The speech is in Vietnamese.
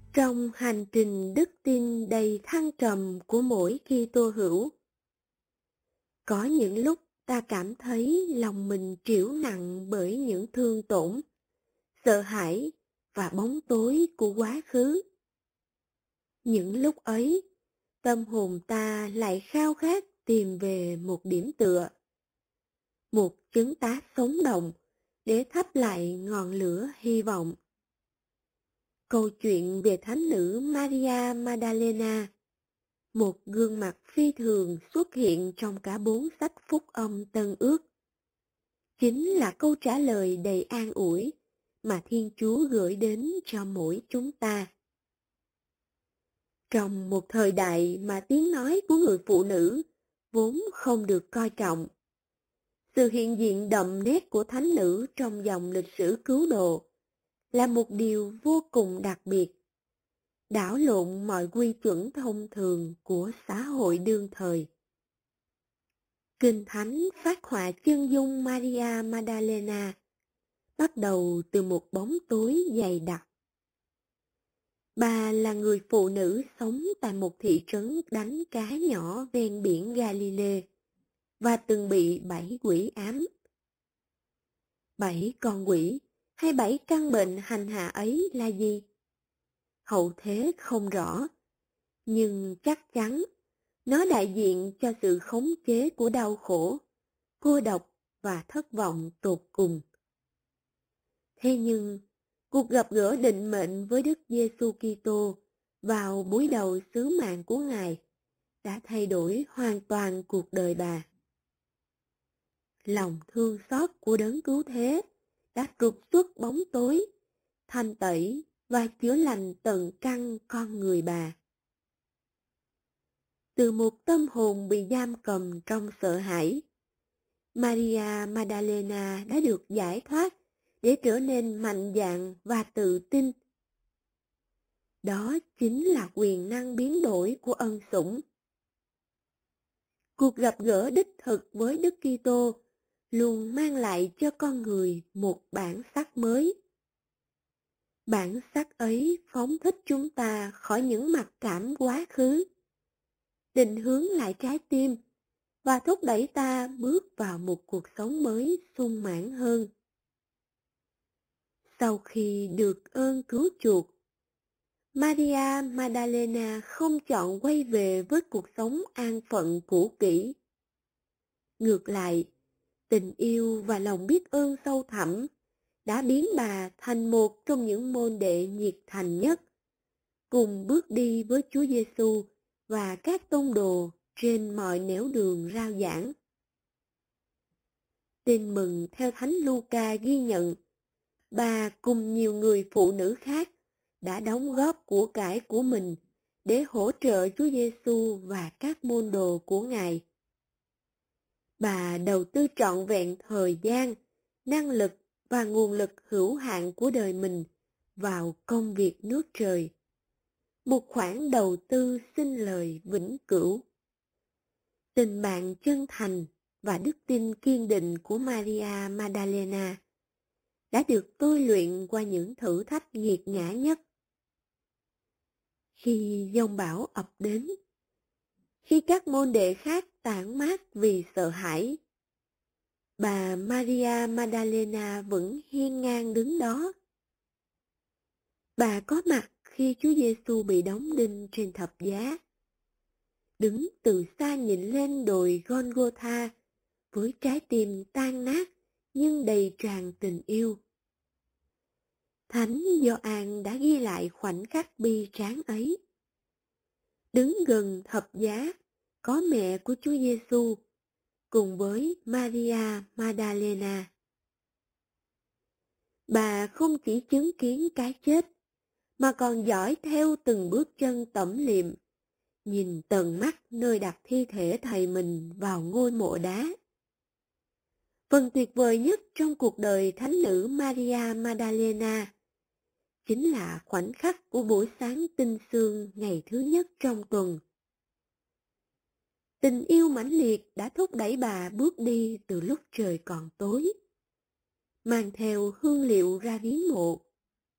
Trong hành trình đức tin đầy thăng trầm của mỗi Kitô hữu, có những lúc ta cảm thấy lòng mình trĩu nặng bởi những thương tổn, sợ hãi và bóng tối của quá khứ. Những lúc ấy, tâm hồn ta lại khao khát tìm về một điểm tựa, một chứng tá sống động để thắp lại ngọn lửa hy vọng. Câu chuyện về thánh nữ Maria Magdalena, một gương mặt phi thường xuất hiện trong cả 4 sách phúc âm Tân Ước, chính là câu trả lời đầy an ủi mà Thiên Chúa gửi đến cho mỗi chúng ta. Trong một thời đại mà tiếng nói của người phụ nữ vốn không được coi trọng, sự hiện diện đậm nét của thánh nữ trong dòng lịch sử cứu độ là một điều vô cùng đặc biệt, đảo lộn mọi quy chuẩn thông thường của xã hội đương thời. Kinh Thánh phác họa chân dung Maria Magdalena bắt đầu từ một bóng tối dày đặc. Bà là người phụ nữ sống tại một thị trấn đánh cá nhỏ ven biển Galilee và từng bị 7 quỷ ám. 7 con quỷ hay 7 căn bệnh hành hạ ấy là gì? Hậu thế không rõ, nhưng chắc chắn nó đại diện cho sự khống chế của đau khổ, cô độc và thất vọng tột cùng. Thế nhưng, cuộc gặp gỡ định mệnh với Đức Giêsu Kitô vào buổi đầu sứ mạng của Ngài đã thay đổi hoàn toàn cuộc đời bà. Lòng thương xót của đấng cứu thế đã trục xuất bóng tối, thanh tẩy và chữa lành tận căn con người bà. Từ một tâm hồn bị giam cầm trong sợ hãi, Maria Magdalena đã được giải thoát để trở nên mạnh dạn và tự tin. Đó chính là quyền năng biến đổi của ân sủng. Cuộc gặp gỡ đích thực với Đức Kitô luôn mang lại cho con người một bản sắc mới. Bản sắc ấy phóng thích chúng ta khỏi những mặc cảm quá khứ, định hướng lại trái tim và thúc đẩy ta bước vào một cuộc sống mới sung mãn hơn. Sau khi được ơn cứu chuộc, Maria Magdalena không chọn quay về với cuộc sống an phận cũ kỹ. Ngược lại, tình yêu và lòng biết ơn sâu thẳm đã biến bà thành một trong những môn đệ nhiệt thành nhất, cùng bước đi với Chúa Giêsu và các tông đồ trên mọi nẻo đường rao giảng. Tin mừng theo Thánh Luca ghi nhận, bà cùng nhiều người phụ nữ khác đã đóng góp của cải của mình để hỗ trợ Chúa Giêsu và các môn đồ của Ngài. Bà đầu tư trọn vẹn thời gian, năng lực và nguồn lực hữu hạn của đời mình vào công việc nước trời. Một khoản đầu tư sinh lời vĩnh cửu. Tình bạn chân thành và đức tin kiên định của Maria Magdalena đã được tôi luyện qua những thử thách nghiệt ngã nhất. Khi giông bão ập đến, khi các môn đệ khác tản mát vì sợ hãi, bà Maria Magdalena vẫn hiên ngang đứng đó. Bà có mặt khi Chúa Giêsu bị đóng đinh trên thập giá, đứng từ xa nhìn lên đồi Golgotha với trái tim tan nát nhưng đầy tràn tình yêu. Thánh Gioan đã ghi lại khoảnh khắc bi tráng ấy. Đứng gần thập giá có mẹ của Chúa Giêsu cùng với Maria Magdalena. Bà không chỉ chứng kiến cái chết mà còn dõi theo từng bước chân tẩm liệm, nhìn tận mắt nơi đặt thi thể thầy mình vào ngôi mộ đá. Phần tuyệt vời nhất trong cuộc đời thánh nữ Maria Magdalena chính là khoảnh khắc của buổi sáng tinh sương ngày thứ nhất trong tuần. Tình yêu mãnh liệt đã thúc đẩy bà bước đi từ lúc trời còn tối, mang theo hương liệu ra viếng mộ.